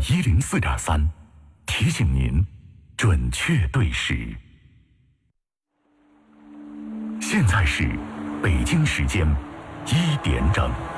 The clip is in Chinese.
104.3，提醒您准确对时。现在是北京时间1点整。